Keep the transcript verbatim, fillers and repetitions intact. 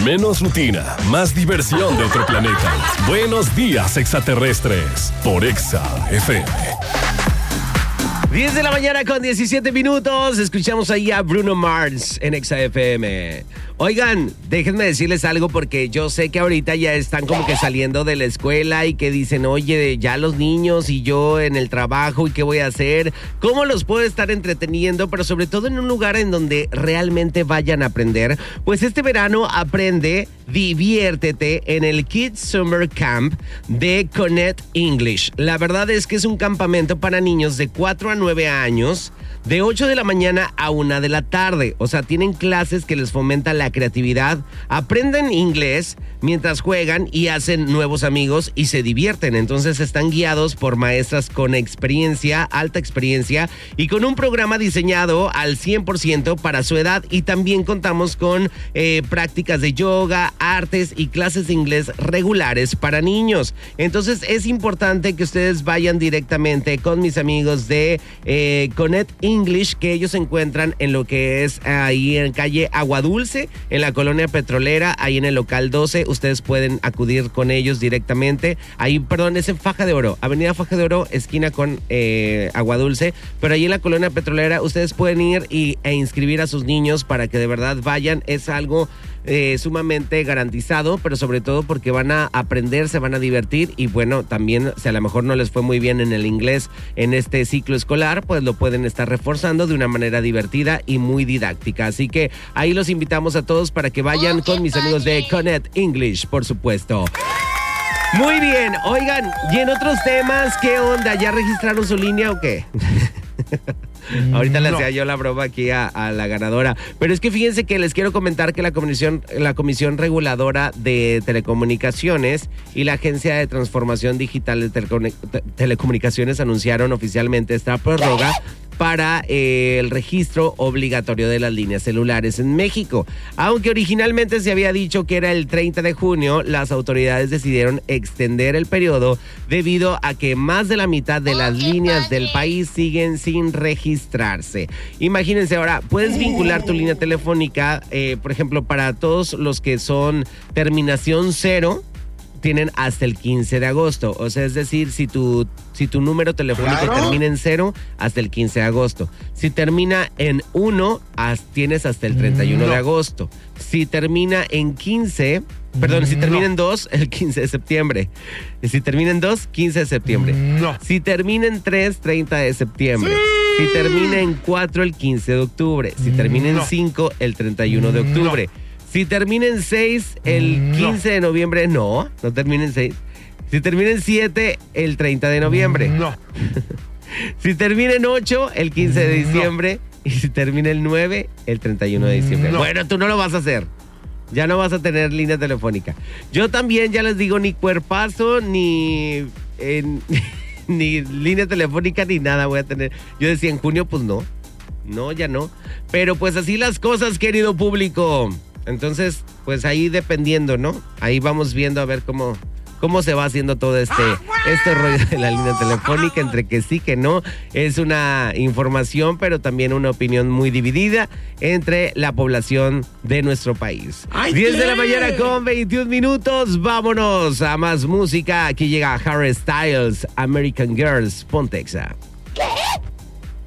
Menos rutina, más diversión de otro planeta. Buenos días, extraterrestres, por Exa F M. diez de la mañana con diecisiete minutos. Escuchamos ahí a Bruno Mars en Exa F M. Oigan, déjenme decirles algo porque yo sé que ahorita ya están como que saliendo de la escuela y que dicen, oye, ya los niños y yo en el trabajo y qué voy a hacer, cómo los puedo estar entreteniendo, pero sobre todo en un lugar en donde realmente vayan a aprender. Pues este verano aprende, diviértete en el Kids Summer Camp de Connect English. La verdad es que es un campamento para niños de cuatro a nueve años, de ocho de la mañana a una de la tarde. O sea, tienen clases que les fomentan la creatividad, aprenden inglés mientras juegan y hacen nuevos amigos y se divierten. Entonces están guiados por maestras con experiencia, alta experiencia y con un programa diseñado al cien por ciento para su edad. Y también contamos con eh, prácticas de yoga, artes y clases de inglés regulares para niños. Entonces es importante que ustedes vayan directamente con mis amigos de eh, Connect English, que ellos se encuentran en lo que es ahí en calle Aguadulce, en la colonia petrolera, ahí en el local doce. Ustedes pueden acudir con ellos directamente. Ahí, perdón, es en Faja de Oro, avenida Faja de Oro, esquina con eh, Aguadulce, pero ahí en la colonia petrolera ustedes pueden ir y, e inscribir a sus niños para que de verdad vayan. Es algo Eh, sumamente garantizado, pero sobre todo porque van a aprender, se van a divertir y bueno, también si a lo mejor no les fue muy bien en el inglés en este ciclo escolar, pues lo pueden estar reforzando de una manera divertida y muy didáctica. Así que ahí los invitamos a todos para que vayan con mis amigos de Connect English, por supuesto. Muy bien, oigan, y en otros temas, ¿qué onda? ¿Ya registraron su línea o qué? Ahorita le hacía yo la broma aquí a, a la ganadora. Pero es que fíjense que les quiero comentar que la Comisión, la Comisión Reguladora de Telecomunicaciones y la Agencia de Transformación Digital de Telecom- Telecomunicaciones anunciaron oficialmente esta prórroga para eh, el registro obligatorio de las líneas celulares en México. Aunque originalmente se había dicho que era el treinta de junio, las autoridades decidieron extender el periodo debido a que más de la mitad de las líneas del país siguen sin registrarse. Imagínense ahora, puedes vincular tu línea telefónica, eh, por ejemplo, para todos los que son terminación cero, tienen hasta el quince de agosto. O sea, es decir, si tu, si tu número telefónico claro. termina en cero, hasta el quince de agosto. Si termina en uno, tienes hasta el treinta y uno no. de agosto. Si termina en quince, perdón, no. si termina en dos, el quince de septiembre. Y si termina en dos, quince de septiembre. No. Si termina en tres, treinta de septiembre. Sí. Si termina en cuatro, el quince de octubre. Si termina en cinco, el treinta y uno de octubre. No. Si termina en seis, el quince no. de noviembre, no, no termina en seis. Si termina en siete, el treinta de noviembre. No. Si termina en ocho, el quince de diciembre. No. Y si termina el nueve, el treinta y uno de diciembre. No. Bueno, tú no lo vas a hacer. Ya no vas a tener línea telefónica. Yo también, ya les digo, ni cuerpazo, ni, eh, ni línea telefónica, ni nada voy a tener. Yo decía, en junio, pues no. No, ya no. Pero pues así las cosas, querido público. Entonces, pues ahí dependiendo, ¿no? Ahí vamos viendo a ver cómo, cómo se va haciendo todo este, este rollo de la línea telefónica, entre que sí, que no. Es una información, pero también una opinión muy dividida entre la población de nuestro país. diez de la mañana con veintiún minutos. Vámonos a más música. Aquí llega Harry Styles, American Girls. Ponte Exa. ¿Qué?